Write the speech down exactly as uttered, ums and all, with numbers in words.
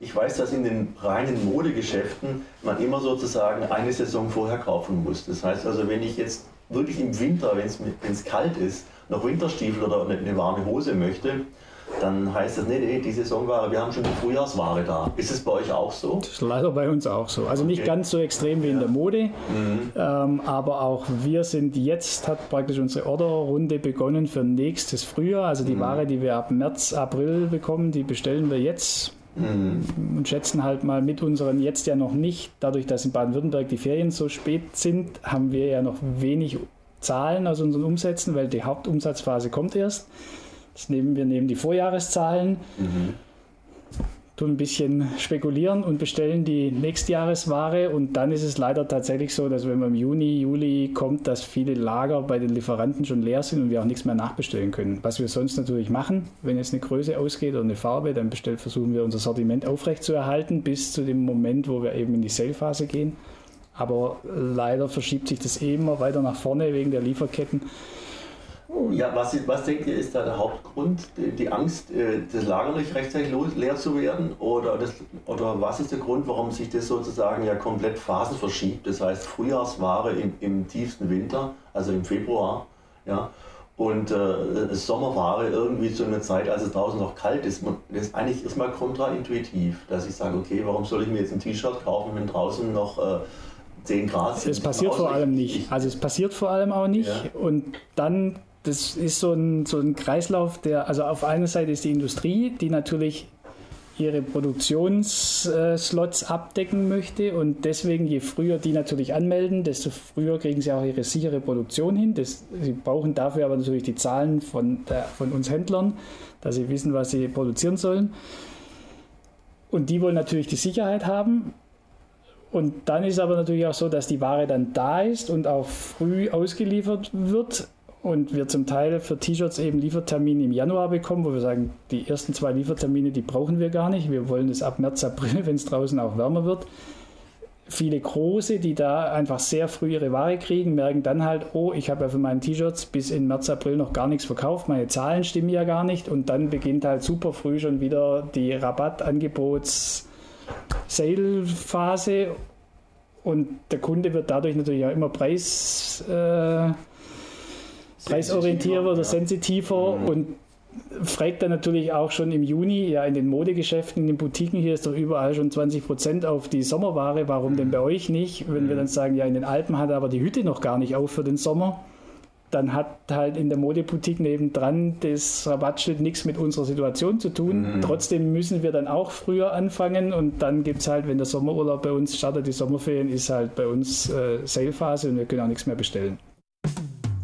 Ich weiß, dass in den reinen Modegeschäften man immer sozusagen eine Saison vorher kaufen muss. Das heißt also, wenn ich jetzt wirklich im Winter, wenn es kalt ist, noch Winterstiefel oder eine, eine warme Hose möchte, dann heißt das, nee, nee, die Saisonware, wir haben schon die Frühjahrsware da. Ist es bei euch auch so? Das ist leider bei uns auch so. Also nicht okay. ganz so extrem wie ja. in der Mode, mhm. ähm, aber auch wir sind jetzt, hat praktisch unsere Orderrunde begonnen für nächstes Frühjahr. Also die mhm. Ware, die wir ab März, April bekommen, die bestellen wir jetzt. Mhm. Und schätzen halt mal mit unseren jetzt ja noch nicht, dadurch, dass in Baden-Württemberg die Ferien so spät sind, haben wir ja noch wenig Zahlen aus unseren Umsätzen, weil die Hauptumsatzphase kommt erst. Das nehmen wir nehmen die Vorjahreszahlen, mhm. tun ein bisschen spekulieren und bestellen die Nächstjahresware und dann ist es leider tatsächlich so, dass wenn man im Juni, Juli kommt, dass viele Lager bei den Lieferanten schon leer sind und wir auch nichts mehr nachbestellen können. Was wir sonst natürlich machen, wenn jetzt eine Größe ausgeht oder eine Farbe, dann bestellt, versuchen wir unser Sortiment aufrechtzuerhalten bis zu dem Moment, wo wir eben in die Sale-Phase gehen. Aber leider verschiebt sich das immer weiter nach vorne wegen der Lieferketten. Ja, was, was denkt ihr, ist da der Hauptgrund? Die, die Angst, das Lager nicht rechtzeitig leer zu werden? Oder, das, oder was ist der Grund, warum sich das sozusagen ja komplett Phasen verschiebt? Das heißt Frühjahrsware im, im tiefsten Winter, also im Februar, ja, und äh, Sommerware irgendwie zu einer Zeit, als es draußen noch kalt ist. Das ist eigentlich erstmal kontraintuitiv, dass ich sage, okay, warum soll ich mir jetzt ein T-Shirt kaufen, wenn draußen noch äh, zehn Grad sind? Es passiert vor allem nicht. Also es passiert vor allem auch nicht. Ja. Und dann... Das ist so ein, so ein Kreislauf, der, also auf einer Seite ist die Industrie, die natürlich ihre Produktionsslots abdecken möchte und deswegen, je früher die natürlich anmelden, desto früher kriegen sie auch ihre sichere Produktion hin. Das, sie brauchen dafür aber natürlich die Zahlen von, der, von uns Händlern, dass sie wissen, was sie produzieren sollen. Und die wollen natürlich die Sicherheit haben. Und dann ist aber natürlich auch so, dass die Ware dann da ist und auch früh ausgeliefert wird. Und wir zum Teil für T-Shirts eben Liefertermine im Januar bekommen, wo wir sagen, die ersten zwei Liefertermine, die brauchen wir gar nicht. Wir wollen das ab März, April, wenn es draußen auch wärmer wird. Viele Große, die da einfach sehr früh ihre Ware kriegen, merken dann halt, oh, ich habe ja für meine T-Shirts bis in März, April noch gar nichts verkauft, meine Zahlen stimmen ja gar nicht. Und dann beginnt halt super früh schon wieder die Rabattangebots-Sale-Phase. Und der Kunde wird dadurch natürlich auch immer Preis... Äh, preisorientierter oder sensitiver mhm. und fragt dann natürlich auch schon im Juni, ja in den Modegeschäften, in den Boutiquen, hier ist doch überall schon zwanzig Prozent auf die Sommerware, warum denn bei euch nicht? Wenn mhm. wir dann sagen, ja in den Alpen hat aber die Hütte noch gar nicht auf für den Sommer, dann hat halt in der Modeboutique nebendran das Rabattschild nichts mit unserer Situation zu tun. Mhm. Trotzdem müssen wir dann auch früher anfangen und dann gibt es halt, wenn der Sommerurlaub bei uns startet, die Sommerferien, ist halt bei uns äh, Sale-Phase und wir können auch nichts mehr bestellen.